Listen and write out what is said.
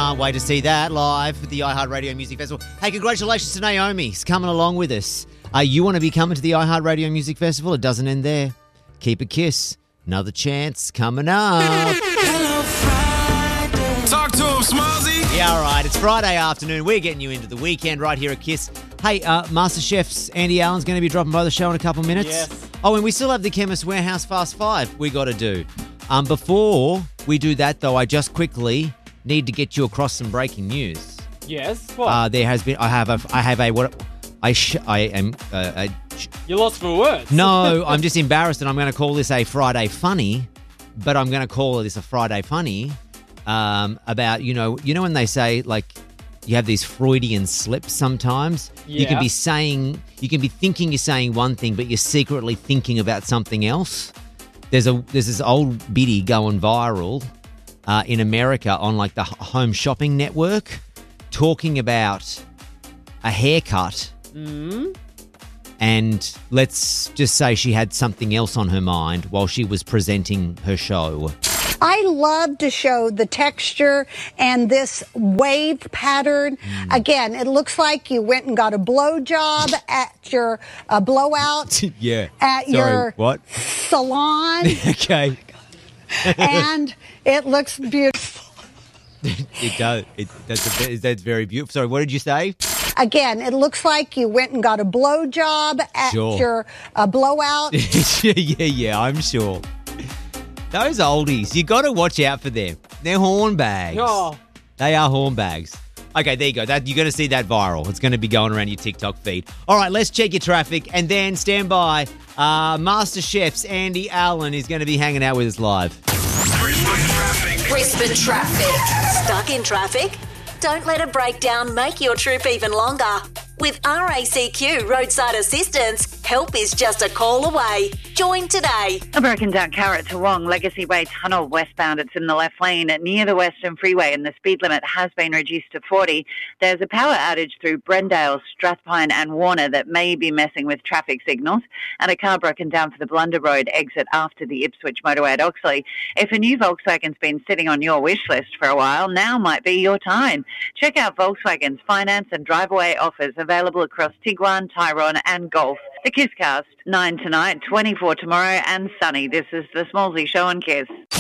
Can't wait to see that live at the iHeartRadio Music Festival. Hey, congratulations to Naomi. She's coming along with us. You want to be coming to the iHeartRadio Music Festival? It doesn't end there. Keep a kiss. Another chance coming up. Talk to him, Smallzy. Yeah, all right. It's Friday afternoon. We're getting you into the weekend right here at Kiss. Hey, MasterChef's Andy Allen's going to be dropping by the show in a couple of minutes. Yes. Oh, and we still have the Chemist Warehouse Fast Five we got to do. Before we do that, though, I just quickly need to get you across some breaking news. Yes. What? There has been. I have a what? I am. You're lost for words. No, I'm just embarrassed, and I'm going to call this a Friday funny, but I'm going to call this a Friday funny. About you know when they say like you have these Freudian slips sometimes. Yeah. You can be thinking you're saying one thing, but you're secretly thinking about something else. There's this old biddy going viral in America on like the Home Shopping Network, talking about a haircut. Mm-hmm. And let's just say she had something else on her mind while she was presenting her show. I love to show the texture and this wave pattern. Again, it looks like you went and got a blowjob at your blowout. Yeah. At your what? salon. Okay. And it looks beautiful. It does. That's very beautiful. Sorry, what did you say? Again, it looks like you went and got a blowjob at your blowout. Yeah, I'm sure. Those oldies, you got to watch out for them. They're hornbags. Oh. They are hornbags. Okay, there you go. You're going to see that viral. It's going to be going around your TikTok feed. All right, let's check your traffic and then stand by. MasterChef's Andy Allen is going to be hanging out with us live. Brisbane traffic. Stuck in traffic? Don't let a breakdown make your trip even longer. With RACQ Roadside Assistance, help is just a call away. Join today. A broken down Carrot to Wong Legacy Way Tunnel westbound. It's in the left lane near the Western Freeway and the speed limit has been reduced to 40. There's a power outage through Brendale, Strathpine and Warner that may be messing with traffic signals, and a car broken down for the Blunder Road exit after the Ipswich motorway at Oxley. If a new Volkswagen's been sitting on your wish list for a while, now might be your time. Check out Volkswagen's finance and drive-away offers available across Tiguan, Tyrone and Golf. The Kisscast, 9 tonight, 24 tomorrow and sunny. This is the Smallzy Show on Kiss.